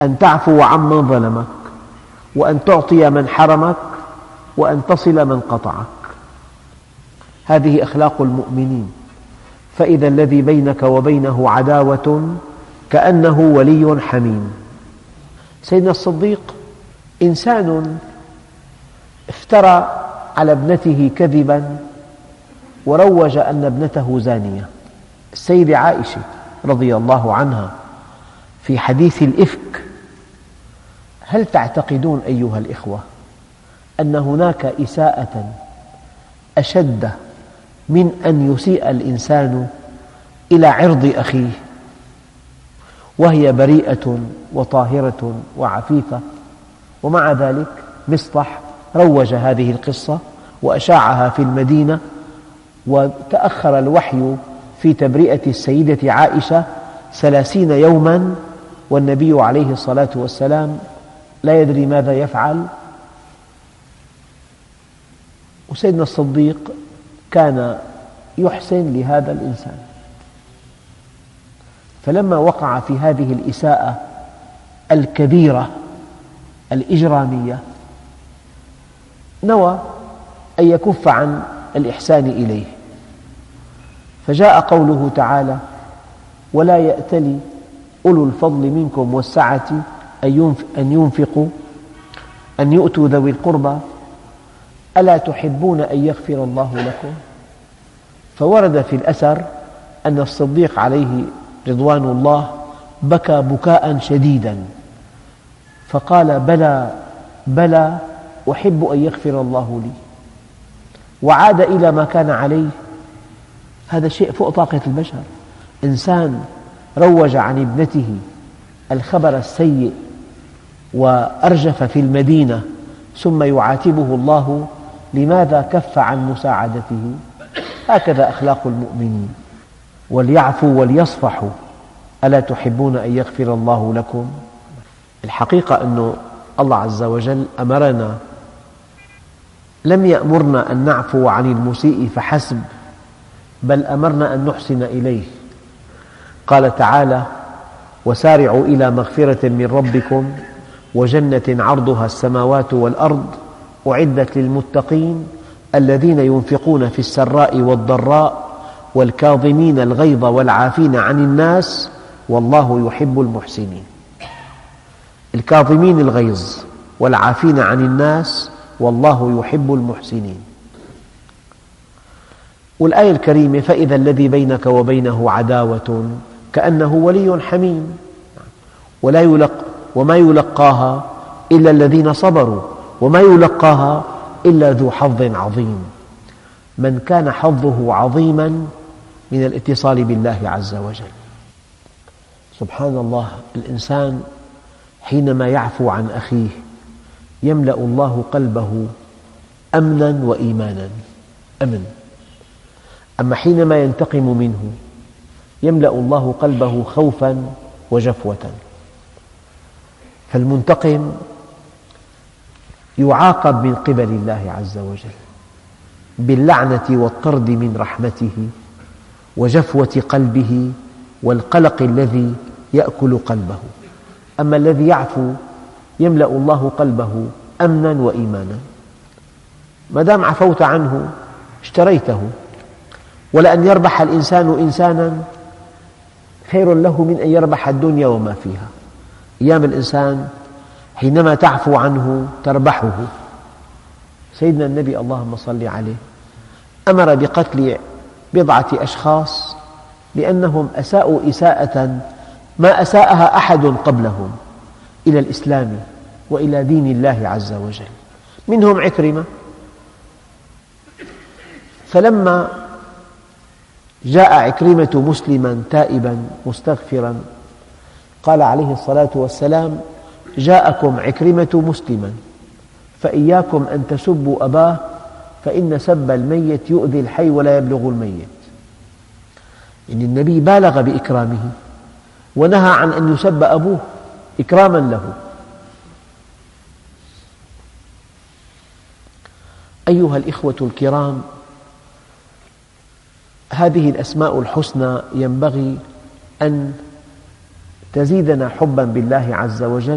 أن تعفو عمن ظلمك، وأن تعطي من حرمك، وأن تصل من قطعك. هذه أخلاق المؤمنين. فإذا الذي بينك وبينه عداوة كأنه ولي حميم. سيدنا الصديق إنسان افترى على ابنته كذبا وروج أن ابنته زانية. السيدة عائشة رضي الله عنها في حديث الإفك: هل تعتقدون أيها الإخوة أن هناك إساءة أشد من أن يسيء الإنسان إلى عرض أخيه وهي بريئة وطاهرة وعفيفة؟ ومع ذلك مصطح روج هذه القصة وأشاعها في المدينة، وتأخر الوحي في تبرئة السيدة عائشة 30 يوما، والنبي عليه الصلاة والسلام لا يدري ماذا يفعل. وسيدنا الصديق كان يحسن لهذا الإنسان، فلما وقع في هذه الإساءة الكبيرة الإجرامية نوى أن يكف عن الإحسان إليه، فجاء قوله تعالى: ولا يأتل أولو الفضل منكم والسعة أن يؤتوا ذوي القربى ألا تحبون أن يغفر الله لكم؟ فورد في الأثر أن الصديق عليه رضوان الله بكى بكاء شديدا، فقال: بلى بلى، أحب أن يغفر الله لي، وعاد إلى ما كان عليه. هذا شيء فوق طاقة البشر. إنسان روج عن ابنته الخبر السيء وأرجف في المدينة، ثم يعاتبه الله لماذا كف عن مساعدته. هكذا أخلاق المؤمنين. وليعفوا وليصفحوا ألا تحبون أن يغفر الله لكم؟ الحقيقة أن الله عز وجل أمرنا، لم يأمرنا أن نعفو عن المسيء فحسب، بل أمرنا أن نحسن إليه. قال تعالى: وسارعوا إلى مغفرة من ربكم وجنة عرضها السماوات والأرض أعدت للمتقين الذين ينفقون في السراء والضراء والكاظمين الغيظ والعافين عن الناس والله يحب المحسنين. الكاظمين الغيظ والعافين عن الناس والله يحب المحسنين. والآية الكريمة: فإذا الذي بينك وبينه عداوة كأنه ولي حميم. وما يلقاها إلا الذين صبروا وما يلقاها إلا ذو حظ عظيم. من كان حظه عظيما من الاتصال بالله عز وجل. سبحان الله، الإنسان حينما يعفو عن أخيه يملأ الله قلبه أمنا وإيمانا، أمن. أما حينما ينتقم منه يملأ الله قلبه خوفا وجفوة. فالمنتقم يعاقب من قبل الله عز وجل باللعنة والطرد من رحمته وجفوة قلبه والقلق الذي يأكل قلبه. أما الذي يعفو يملأ الله قلبه أمنا وإيمانا. ما دام عفوت عنه اشتريته. ولأن يربح الإنسان إنسانا خير له من أن يربح الدنيا وما فيها. أيام الإنسان حينما تعفو عنه تربحه. سيدنا النبي اللهم صل عليه أمر بقتل 10 أشخاص لأنهم أساءوا إساءة ما أساءها أحد قبلهم إلى الإسلام وإلى دين الله عز وجل، منهم عكرمة. فلما جاء عكرمة مسلما تائبا مستغفرا قال عليه الصلاة والسلام: جاءكم عكرمة مسلما فإياكم أن تسبوا أباه فإن سب الميت يؤذي الحي ولا يبلغ الميت. إن النبي بالغ بإكرامه ونهى عن أن يسب أبوه إكراما له. أيها الإخوة الكرام، هذه الأسماء الحسنى ينبغي أن تزيدنا حبا بالله عز وجل